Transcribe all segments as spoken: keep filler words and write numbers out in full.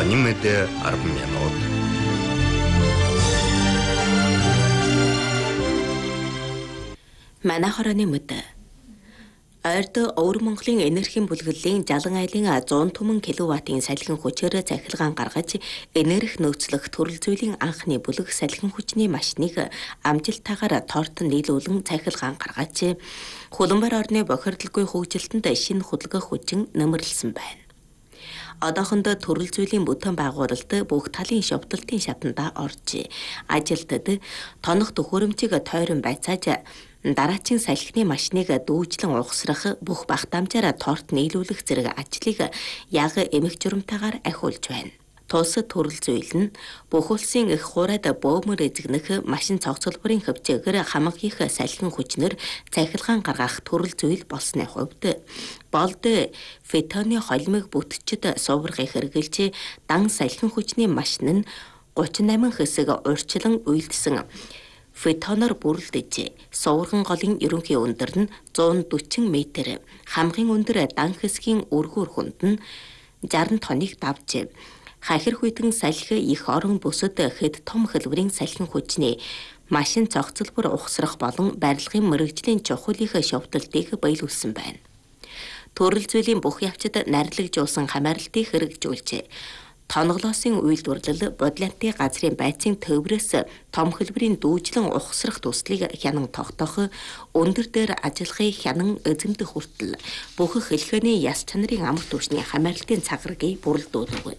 Анимэд арба минут. Манай хорооны мэд. Ойрд Өвөр Монголын энергийн бүлэглэлийн Жалан айлын зуун түмэн киловаттын салхин хүчээр захилгаан гаргаж энерги нөөцлөх төрөл зүйлийн анхны бүлэг салхин хүчний машиныг амжилттайгаар тоортон нийлүүлэн захилгаан гаргаж Хөлбөмбөр орны бохирдолгүй хөгжилтөнд шинэ хөдөлгөх хүчин нэмэрлсэн байна. Одоохондоо төрөл зүйлийн бүтээн байгуулалт бүх талын шовдлтын шатанда орж ажилтад тонох төхөөрөмжийг тойрон байцааж дараачин салхины машиныг дүүжлэн угсрах бүх багтаамжаараа торт нийлүүлэх зэрэг ажлыг яг эмх журамтайгаар ахиулж байна. Тус төрөл зүйл нь бүх улсын их хураад бөөмөр эзэгнэх машин цогцлборын хөвчөөр хамаг их салхин хүчнэр цахилгаан гаргах төрөл зүйл болсны хувьд болд фетоны холимог бүтчид суврагыг хэрэгжилж дан салхин хүчний машин нь гучин восемь хэсэг урьдчилан үйлдсэн фетоноор бүрэлдэж суврагын голын ерөнхий өндөр нь зуун дөрвөн метр, хамгийн өндөр дан хэсгийн өргөр хүнд нь шестьдесят тоныг давж хахир хүйтэн салхи их орон бүсэд хэд том хэлбэрийн салхин хүчний машин цогцлбор ухсрах болон барилгын мэрэгжлийн чухал их шовдлтыг баялуулсан байна. Төрөл зүйлийн бүх явцад нарлагжуулсан хамааралтыг хэрэгжүүлж тоноглоосын үйлдвэрлэл бодлонтын газрын байцын төврөөс том хэлбэрийн дүүжлэн ухсрах төслийг хянан тогтоох, өндөр дээр ажиллахыг хянан эзэмдэх хүртэл бүх хэлхээний яс чанарын амар түвшний хамаарлалтын цагрыг бүрэлдүүлэв.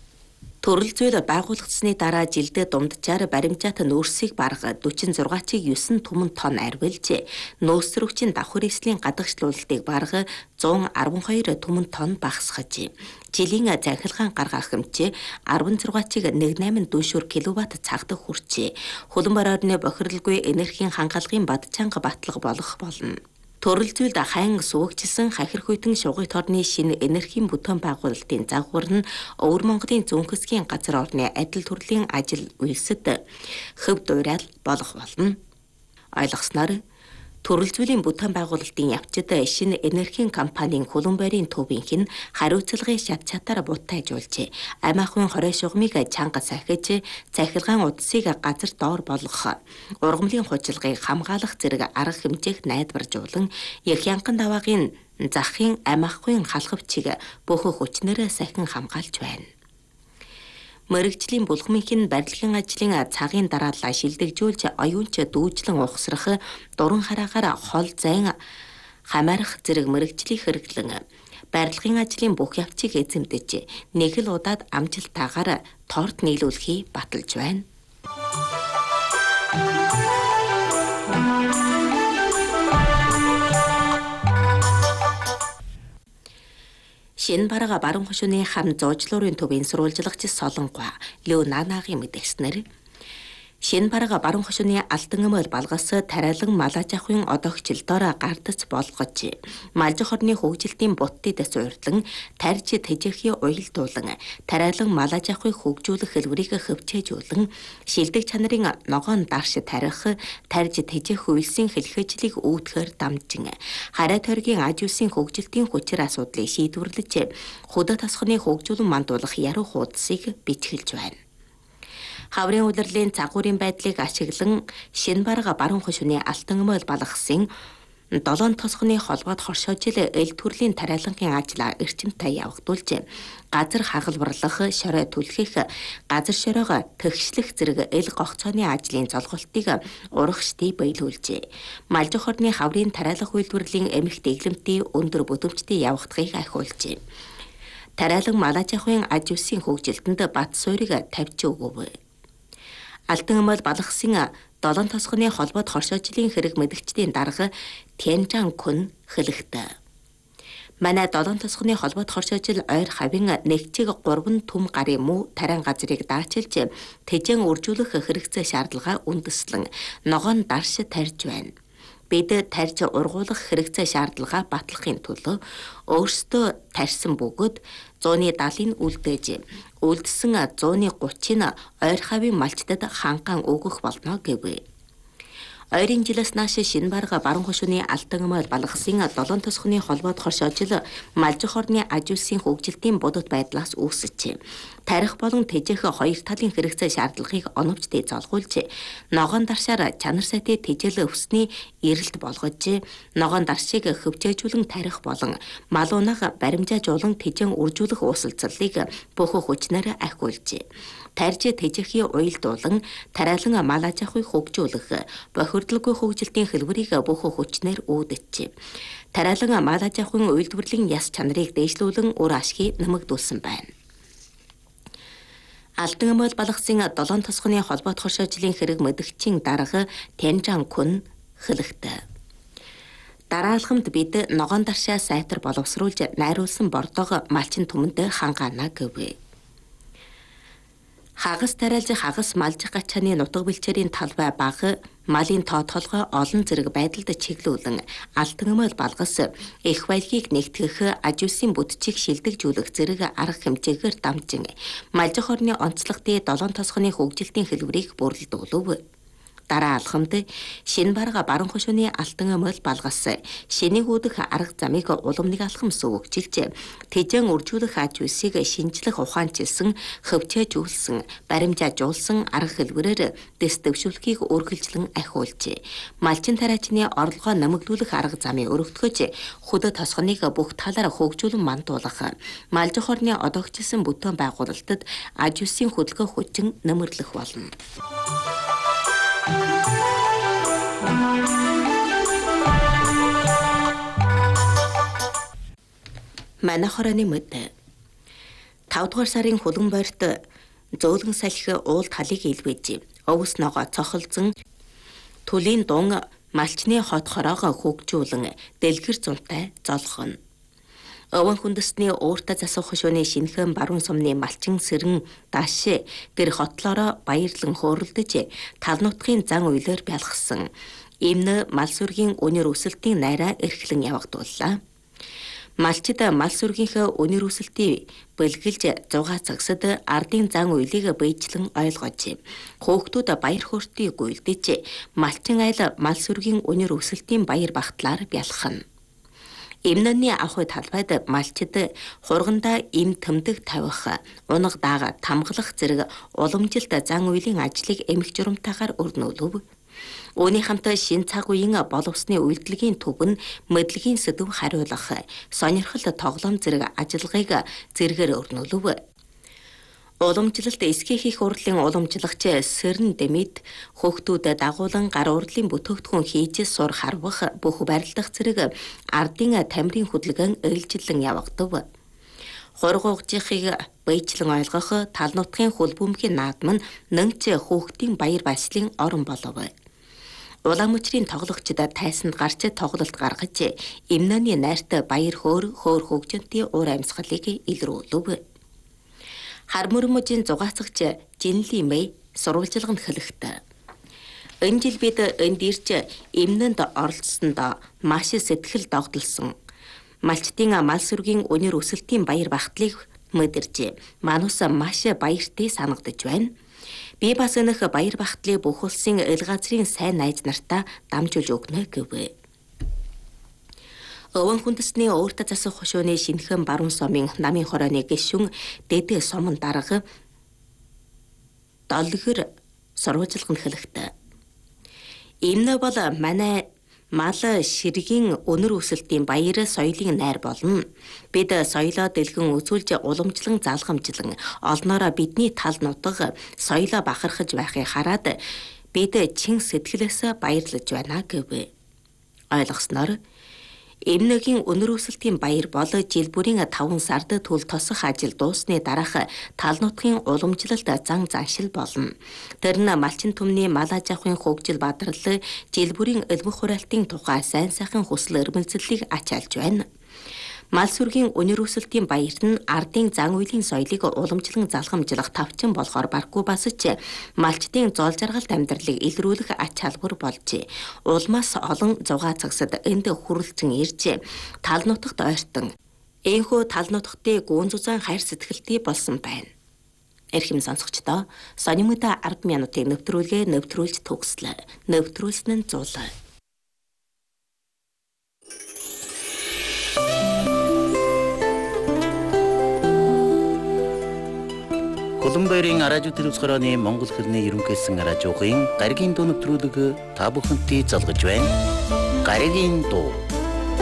Төрөл зүйл байгуулагдсны дараа жилдээ дунджаар баримжаат нөөцийг барга дөрвөн зургаачийг девять түмэн тонн арвилж, нөөцрөгчийн давхар эслийн гадагшлуулалтыг барга зуун арван хоёр түмэн тонн багасгаж, жилийн захилгаан гаргах хэмжээ арван зургаачийг нэмдесет дүүшүр киловатт цагдах хүрч, Хөлбөмбөр орны бохирдолгүй энергийн хангалтын бадчанга батлага болох болно. Төрөл зүйлд хайн суугчилсан хахир хүйтэн шугыг орны шинэ энергийн бүтээн байгуулалтын загвар нь Өвөр Монголын зүүн хэсгийн газар орны адил төрлийн ажил үйлсэд хөв дуурал болох болно. Ойлгосноор төрөл зүйлийн бүтээн байгуулалтын явцад шинэ энергийн компанийн Хөлбөмбөрийн төвийнх нь хариуцлагын шат чатаар бутайжуулж, амиахын хорой шугамыг чанга сахиж, захилгаан удсыг газар доор болгох, ургамлын хучилгаыг хамгаалах зэрэг арга хэмжээх найдваржуулан, их янган даваагийн захын амиахын халхавчийг бүх хүчнээр сахин хамгаалж байна. Мэргэжлийн булгамынхын барилгын ажлын цагийн дараалал шилдэгжүүлж оюунч дүүжлэн ухсрах дуран хараагаар хол зайн хамаарах зэрэг мэргэжлийн хэрэглэн барилгын ажлын бүх явцыг эзэмдэж нэг л удаад амжилттайгаар торт нийлүүлэхийг баталж байна. Шинэ барага баруун хошууны хам зоожлуурын төвийн сурвалжлагч Солонгой Лөө Нанагийн мэдгснэр шинэ барага баруун хошууны алтан өмөл балгас тариалан малаж ахын одоогчлолтоор гардц болгож малж хорны хөгжилтийн буттыдас урьдлан тарж тэжээхийн уялдуулан тариалан малаж ахыг хөгжүүлэх хэлбэрийг хөвчээжүүлэн шилдэг чанарын ногоон дарш тарих тарж тэжээх үйлсийн хэлхээжлийг үүдгээр дамжин хараа тойргийн аж үйлсийн хөгжилтийн хүчээр асуудлыг шийдвэрлэж худал тасхны хөгжүүлэн мандуулах яруу хуудсыг бичгэлж байна. Хаврын улирлын цагуурын байдлыг ашиглан шинэ барага баруун хошууны алтан өмөл балгасын долоон тосгоны холбоод хоршоожил эл төрлийн тариалангийн ажлаа эрчимтэй явагдуулж газар хагалбарлах, шорой түлхэх, газар шоройгоо тэгшлэх зэрэг эл гогцооны ажлын золголтыг урагшдыг баялуулж малж хорны хаврын тариалах үйлдвэрлэлийн эмх дэглэмтийн өндөр бүдэмжтэй явагдахыг ахиулж тариалан малаж ахын аж үйлсийн хөгжилтөнд бат суурийг тавьж өгөв. Алтан өмөл балгасын долоон тосгоны холбоод хоршоожлын хэрэг мэдгчдийн дарга Тянжан Күн хэлэхдээ манай долоон тосгоны холбоод хоршоожл ойр хавийн нэгчиг гурван түм гарын муу тарайн газрыг даачилж тэжэн үржүүлэх хэрэгцээ шаардлага үндэслэн ногоон дарш тарьж байна. Бид тарьж ургуулах хэрэгцээ шаардлага батлахын тулд өөрсдөө тарьсан бөгөөд зууны даалыг үлдээж үлдсэн зууны гутрыг ойр хавийн малчдад хангаан өгөх болно гэв. Ойрын жилээс нааш шинэ барга баруун хошууны Алтан аймаг Балгасын долоон тосхны холбоод хоршоожил малжих орны аж үйлсийн хөгжилтийн будут байдлаас үүсэж тарих болон тэжээх хоёр талын хэрэгцээ шаардлагыг оновч дэзолгуулж ногоон даршаар чанар сайтай тэжээл өвсний эрэлт болгож ногоон даршийг хөвчөөжүүлэн тарих болон малуунах баримжаажуулан тэжэн үржүүлэх ууслцлыг бүх хүчнээр ахиулж тарж тэжээхийн уялдуулан тариалан мал аж ахуйг хөгжүүлэх бохирдлгүй хөгжилтийн хэлбэрийг бүх хүчнээр үүдэж тариалан мал аж ахуйн уялдварлын яс чанарыг дээшлүүлэн үр ашгийг нэмэгдүүлсэн байна. Алтан аймаг Балгасын долоон тосхны холбоот хоршоожлын хэрэг мэдгчийн дарга Тянжан Күн хэлэхдээ дараалгамд бид ногоон даршаа сайтар боловсруулж найруулсан бордоог малчин түмэнд хангаана гэв. Хагас тариалж хагас малжих гачааны нутаг бэлчээрийн талбай бага малын тоо толгой олон зэрэг байдалд чиглүүлэн Алтан аймаг Балгас их баялагийг нэгтгэх аж үйлсийн бүдчийг шилдэгжүүлэх зэрэг арга хэмжээгээр дамжин малжих орны онцлогтой долоон тосхны хөгжилтийн хэлбэрийг бүрэлдүүлв. Дараа алхамд шинэ барга баруун хошууны Алтан аймаг Балгас шинийг үүдэх арга замыг уламныг алхам сөвөгжилж тэжэн үржүүлэх аж үйлсийг шинжлэх ухаанчилсан хөвчөөжүүлсэн баримжаажуулсан арга хэлбэрээр дэс дэвшүүлэхийг үргэлжлэн ахиулж малчин тариачны орлогоо нэмэгдүүлэх арга замыг өргөтгөж хөдөө тосхоныг бүх талаар хөгжүүлэн мандуулах малжих орны одоогчилсан бүтээн байгуулалтад аж үйлсийн хөдөлгөөн хүчин нэмэрлэх болно. Манайх хорооны мэд тавд дугаар сарын хулган бойрт зөөлгөн салхи уул талыг илвэж өвс ногоо цохолзон төлийн дун малчны хот хороогоо хөгжүүлэн дэлгэр зунтай золгоно. Өвөн хүндэсний ууртаа засах хошууны шинхэн баруун сумны малчин сэрэн даш гэр хотлороо баярлан хөөрөлдөж тал нутгийн зан үйлээр бялхсан эмнэ мал сүргийн өнөр өсөлтийн найраа эрхлэн явагдууллаа. Малчид мал сүргийнхээ өнөр өсөлтийг бэлгэлж зугаа цагсад ардын зан үйлийг бийжлэн ойлгож хөөгтүүд баяр хөөртийг гүйлдэж малчин айл мал сүргийн өнөр өсөлтийн баяр багтлаар бялхана. Эмнэний ахуй талбайд малчид хургандаа эм тэмдэг тавих, унаг даага тамгалах зэрэг уламжилт зан үйлийн ажлыг эмх журамтайгаар өрнүүлв. Үүний хамт шин цаг үеийн боловсны үйлдэлгийн төв нь мэдлэгийн сэдв хариулах, сонирхол тоглоом зэрэг ажиллагааг зэргээр өрнүүлв. Уламжлалт эсхий хийх урлын уламжлагч Сэрэн Дэмид хөөгтүүд дагуулan гар урлын бүтээгдэхүүн хийж сур харвах бүх барилдах зэрэг ардын тамирын хөдөлгөөн ээлжлэн явагдав. Хургуугчийг бийжлэн ойлгох тал нутгийн хөлбөмбөгийн наадам нь нэмж хөөгтийн баяр баясгалын орон болов. Улаан мөчрийн тоглогчид тайсанд гарч тоглолт гаргаж эмнэний найрт баяр хөөр хөөр хөгжөнтийн уур амьсгалыг илрүүлв. Хармөрмөжийн зугаацагч Жинли Мэй сурвалжилганд хэлэхдээ энэ жил бид энд ирж эмнэнд оролцсонд маш сэтгэл догдолсон. Малчдын мал сүргийн өнөр өсөлтийн баяр багтлыг мэдэрч манус маш баяртай санагдаж байна. Би бас энэх баяр багтлыг бүх улсын эл газрын сайн найз нартаа дамжуулж өгнө гэв. Өвөн хүндэсний ууртаа засах хошууны шинхэн баруун сумын намын хорооны гишүүн дэдэ суман дарга долгэр сурвалжилганд хэлэхдээ эмнэ бол манай мал ширгийн өнөр өсөлтийн баяр соёлын найр болно. Бид соёлоо дэлгэн үзүүлж уламжлан залгамжлан олноороо бидний тал нутаг соёлоо бахархаж байхыг хараад бид чин сэтгэлээс баярлаж байна гэв. Ойлгосноор эмнэгийн өнөр өсөлтийн баяр бол жил бүрийн таван сард төл тосох ажил дуусны дараах тал нутгийн уламжлалт зан заншил болно. Тэр нь малчин түмний мал аж ахуйн хөгжил бадрал жил бүрийн элбэх хураалтын тухай сайн сайхан хүсэл эрмэлзлийг ачаалж байна. Мал сүргийн өнөр өсөлтийн баяр нь ардын зан үйлийн соёлыг уламжлан залгамжлах тавчин болохоор баргүй бас ч малчдын зол жаргалт амьдралыг илрүүлэх ач халбар болж улмаас олон зугаа цагсад энд хүрэлцэн ирж тал нутагт ойртон энхүү тал нутагтээ гүн зузаан хайр сэтгэлтэй болсон байна. Эрхэм сонсогчдоо сонимогда ард минутыг нэвтрүүлгээ нэвтрүүлж төгслөө. Нэвтрүүлсэн нь зул. Колумбиагийн радио телевизхороны Монгол хэлний ерөнхийдсэн радиогийн гаригийн дуу нэвтрүүлэг та бүхэнтэй залгаж байна. Гаригийн дуу